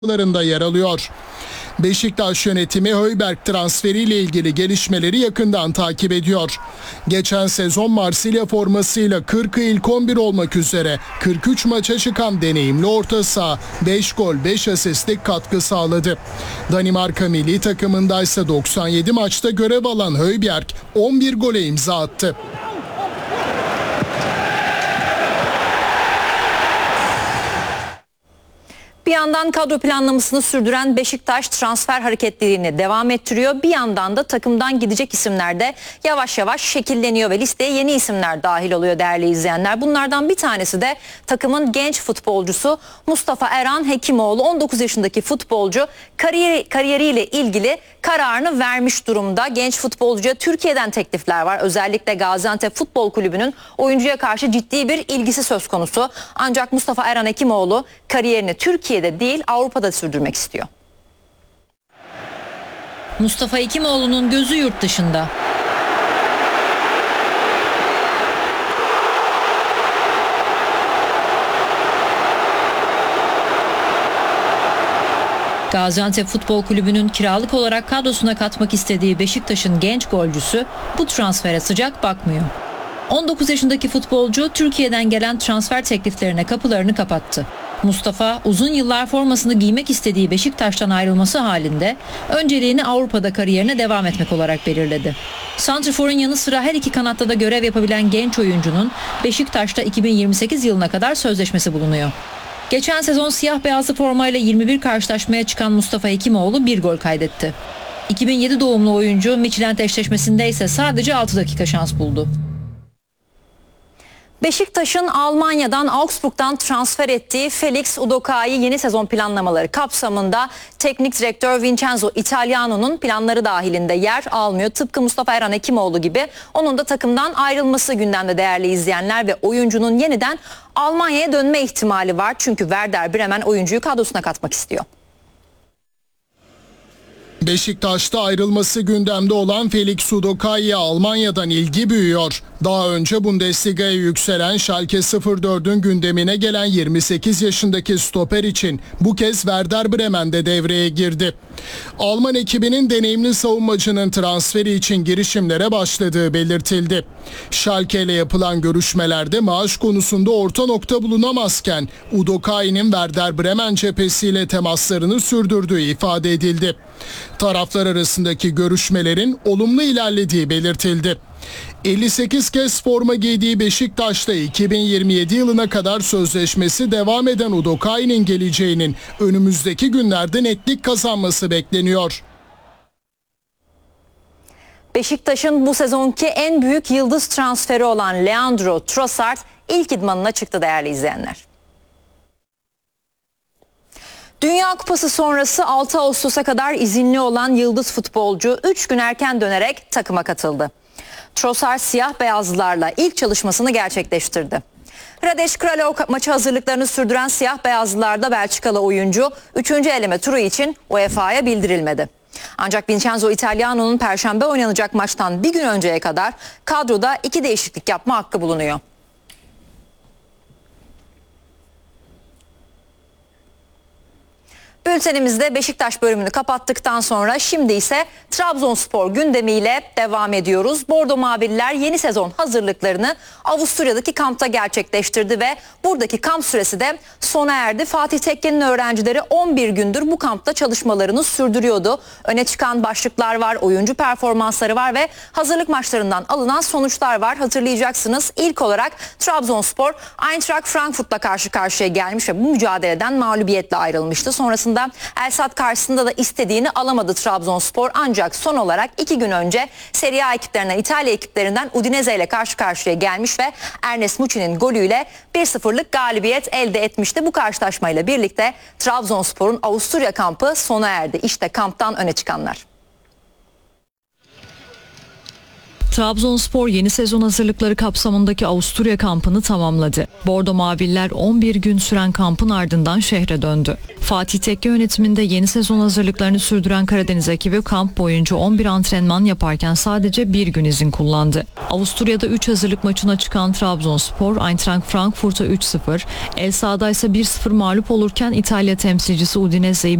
larında yer alıyor. Beşiktaş yönetimi Højbjerg transferiyle ilgili gelişmeleri yakından takip ediyor. Geçen sezon Marsilya formasıyla 40'ı ilk 11 olmak üzere 43 maça çıkan deneyimli orta saha 5 gol 5 asistlik katkı sağladı. Danimarka milli takımındaysa 97 maçta görev alan Højbjerg 11 gole imza attı. Bir yandan kadro planlamasını sürdüren Beşiktaş transfer hareketlerini devam ettiriyor. Bir yandan da takımdan gidecek isimler de yavaş yavaş şekilleniyor ve listeye yeni isimler dahil oluyor değerli izleyenler. Bunlardan bir tanesi de takımın genç futbolcusu Mustafa Erhan Hekimoğlu. 19 yaşındaki futbolcu kariyeriyle ilgili kararını vermiş durumda. Genç futbolcuya Türkiye'den teklifler var. Özellikle Gaziantep Futbol Kulübü'nün oyuncuya karşı ciddi bir ilgisi söz konusu. Ancak Mustafa Erhan Hekimoğlu kariyerini Türkiye'de değil Avrupa'da sürdürmek istiyor. Mustafa Hekimoğlu'nun gözü yurt dışında. Gaziantep Futbol Kulübü'nün kiralık olarak kadrosuna katmak istediği Beşiktaş'ın genç golcüsü bu transfere sıcak bakmıyor. 19 yaşındaki futbolcu Türkiye'den gelen transfer tekliflerine kapılarını kapattı. Mustafa uzun yıllar formasını giymek istediği Beşiktaş'tan ayrılması halinde önceliğini Avrupa'da kariyerine devam etmek olarak belirledi. Santrfor'un yanı sıra her iki kanatta da görev yapabilen genç oyuncunun Beşiktaş'ta 2028 yılına kadar sözleşmesi bulunuyor. Geçen sezon siyah beyazlı formayla 21 karşılaşmaya çıkan Mustafa Hekimoğlu bir gol kaydetti. 2007 doğumlu oyuncu Midtjylland eşleşmesinde ise sadece 6 dakika şans buldu. Beşiktaş'ın Almanya'dan Augsburg'dan transfer ettiği Felix Udoka'yı yeni sezon planlamaları kapsamında teknik direktör Vincenzo Italiano'nun planları dahilinde yer almıyor. Tıpkı Mustafa Erhan Hekimoğlu gibi onun da takımdan ayrılması gündemde değerli izleyenler ve oyuncunun yeniden Almanya'ya dönme ihtimali var. Çünkü Werder Bremen oyuncuyu kadrosuna katmak istiyor. Beşiktaş'ta ayrılması gündemde olan Felix Udoka'ya Almanya'dan ilgi büyüyor. Daha önce Bundesliga'ya yükselen Schalke 04'ün gündemine gelen 28 yaşındaki stoper için bu kez Werder Bremen'de devreye girdi. Alman ekibinin deneyimli savunmacının transferi için girişimlere başladığı belirtildi. Schalke ile yapılan görüşmelerde maaş konusunda orta nokta bulunamazken Udoka'nın Werder Bremen cephesiyle temaslarını sürdürdüğü ifade edildi. Taraflar arasındaki görüşmelerin olumlu ilerlediği belirtildi. 58 kez forma giydiği Beşiktaş'ta 2027 yılına kadar sözleşmesi devam eden Udoka'nın geleceğinin önümüzdeki günlerde netlik kazanması bekleniyor. Beşiktaş'ın bu sezonki en büyük yıldız transferi olan Leandro Trossard ilk idmanına çıktı değerli izleyenler. Dünya Kupası sonrası 6 Ağustos'a kadar izinli olan yıldız futbolcu 3 gün erken dönerek takıma katıldı. Trossard siyah beyazlılarla ilk çalışmasını gerçekleştirdi. Radeş Kralov maçı hazırlıklarını sürdüren siyah beyazlılarda Belçikalı oyuncu 3. eleme turu için UEFA'ya bildirilmedi. Ancak Vincenzo Italiano'nun Perşembe oynanacak maçtan bir gün önceye kadar kadroda 2 değişiklik yapma hakkı bulunuyor. Bültenimizde Beşiktaş bölümünü kapattıktan sonra şimdi ise Trabzonspor gündemiyle devam ediyoruz. Bordo Mavililer yeni sezon hazırlıklarını Avusturya'daki kampta gerçekleştirdi ve buradaki kamp süresi de sona erdi. Fatih Tekke'nin öğrencileri 11 gündür bu kampta çalışmalarını sürdürüyordu. Öne çıkan başlıklar var, oyuncu performansları var ve hazırlık maçlarından alınan sonuçlar var. Hatırlayacaksınız ilk olarak Trabzonspor Eintracht Frankfurt'la karşı karşıya gelmiş ve bu mücadeleden mağlubiyetle ayrılmıştı. Sonrasında El-Sad karşısında da istediğini alamadı Trabzonspor. Ancak son olarak 2 gün önce Serie A ekiplerinden, İtalya ekiplerinden Udinese ile karşı karşıya gelmiş ve Ernest Muçi'nin golüyle 1-0'lık galibiyet elde etmişti. Bu karşılaşmayla birlikte Trabzonspor'un Avusturya kampı sona erdi. İşte kamptan öne çıkanlar. Trabzonspor yeni sezon hazırlıkları kapsamındaki Avusturya kampını tamamladı. Bordo Maviller 11 gün süren kampın ardından şehre döndü. Fatih Tekke yönetiminde yeni sezon hazırlıklarını sürdüren Karadeniz ekibi kamp boyunca 11 antrenman yaparken sadece bir gün izin kullandı. Avusturya'da 3 hazırlık maçına çıkan Trabzonspor, Eintracht Frankfurt'a 3-0, El Sada'ysa 1-0 mağlup olurken İtalya temsilcisi Udinese'yi